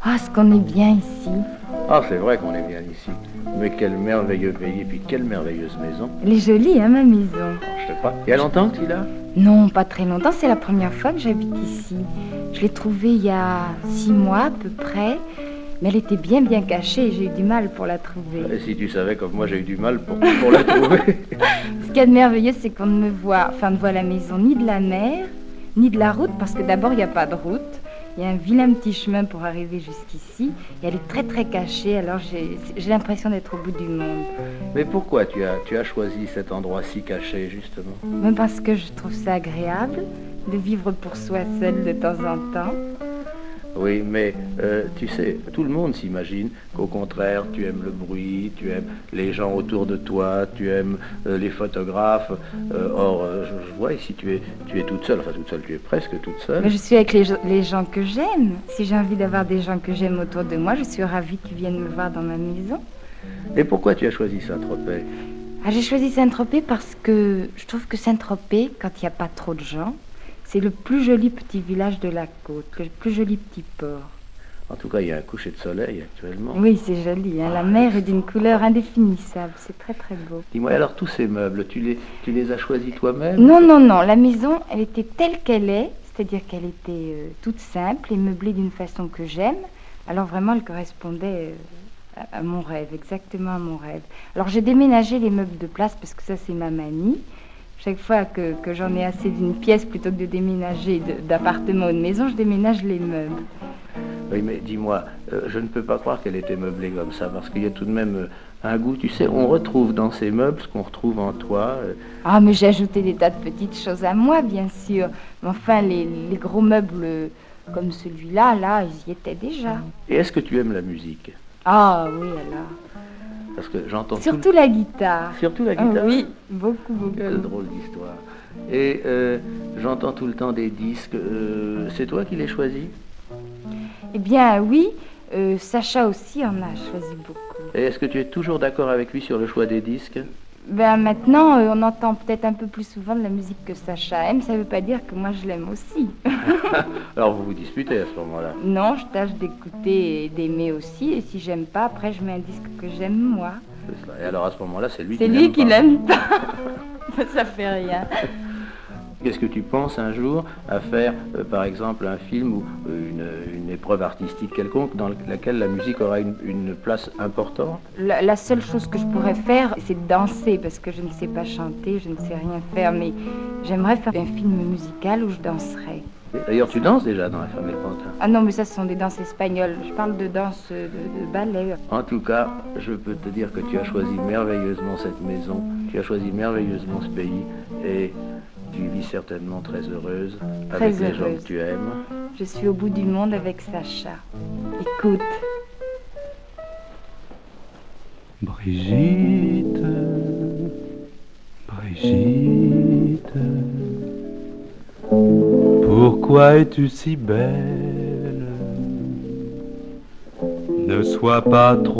Ah, ce qu'on est bien ici. Ah, c'est vrai qu'on est bien ici. Mais quel merveilleux pays, et puis quelle merveilleuse maison. Elle est jolie, hein, ma maison. Je sais pas. Il y a longtemps que tu es là? Non, pas très longtemps, c'est la première fois que j'habite ici. Je l'ai trouvée il y a 6 mois à peu près, mais elle était bien cachée et j'ai eu du mal pour la trouver. Et si tu savais comme moi j'ai eu du mal pour la trouver. Ce qu'il y a de merveilleux, c'est qu'on ne voit la maison ni de la mer, ni de la route, parce que d'abord, il n'y a pas de route. Il y a un vilain petit chemin pour arriver jusqu'ici, et elle est très cachée, alors j'ai l'impression d'être au bout du monde. Mais pourquoi tu as choisi cet endroit si caché, justement? Même parce que je trouve ça agréable de vivre pour soi seul de temps en temps. Oui, mais tu sais, tout le monde s'imagine qu'au contraire, tu aimes le bruit, tu aimes les gens autour de toi, tu aimes les photographes. Or, je vois ici, tu es toute seule, enfin toute seule, tu es presque toute seule. Mais je suis avec les gens que j'aime. Si j'ai envie d'avoir des gens que j'aime autour de moi, je suis ravie qu'ils viennent me voir dans ma maison. Et pourquoi tu as choisi Saint-Tropez? Ah, j'ai choisi Saint-Tropez parce que je trouve que Saint-Tropez, quand il n'y a pas trop de gens, c'est le plus joli petit village de la côte, le plus joli petit port. En tout cas, il y a un coucher de soleil actuellement. Oui, c'est joli, hein. La mer est d'une couleur indéfinissable, c'est très beau. Dis-moi, alors tous ces meubles, tu les as choisis toi-même? Non, la maison, elle était telle qu'elle est, c'est-à-dire qu'elle était toute simple et meublée d'une façon que j'aime. Alors vraiment, elle correspondait à mon rêve, exactement à mon rêve. Alors j'ai déménagé les meubles de place parce que ça c'est ma manie. Chaque fois que j'en ai assez d'une pièce, plutôt que de déménager d'appartement ou de maison, je déménage les meubles. Oui, mais dis-moi, je ne peux pas croire qu'elle était meublée comme ça, parce qu'il y a tout de même un goût, tu sais, on retrouve dans ces meubles ce qu'on retrouve en toi. Ah, mais j'ai ajouté des tas de petites choses à moi, bien sûr. Mais enfin, les gros meubles comme celui-là, là, ils y étaient déjà. Et est-ce que tu aimes la musique? Ah oui, alors. Parce que j'entends surtout la guitare. Surtout la guitare? Oui, beaucoup. Quelle drôle d'histoire. Et j'entends tout le temps des disques. C'est toi qui les choisis? Eh bien, oui. Sacha aussi en a choisi beaucoup. Et est-ce que tu es toujours d'accord avec lui sur le choix des disques? Ben maintenant, on entend peut-être un peu plus souvent de la musique que Sacha aime. Ça ne veut pas dire que moi je l'aime aussi. Alors vous vous disputez à ce moment-là? Non, je tâche d'écouter et d'aimer aussi. Et si j'aime pas, après je mets un disque que j'aime moi. C'est cela. Et alors à ce moment-là, c'est lui qui l'aime pas. Ça fait rien. Qu'est-ce que tu penses un jour à faire, par exemple, un film ou une épreuve artistique quelconque dans laquelle la musique aura une place importante? La seule chose que je pourrais faire, c'est de danser, parce que je ne sais pas chanter, je ne sais rien faire, mais j'aimerais faire un film musical où je danserais. D'ailleurs, tu danses déjà dans La Femme et le Pantin? Ah non, mais ça, ce sont des danses espagnoles. Je parle de danse de ballet. En tout cas, je peux te dire que tu as choisi merveilleusement cette maison, tu as choisi merveilleusement ce pays, et tu vis certainement très heureuse avec les gens que tu aimes. Je suis au bout du monde avec Sacha. Écoute. Brigitte, Brigitte, pourquoi es-tu si belle? Ne sois pas trop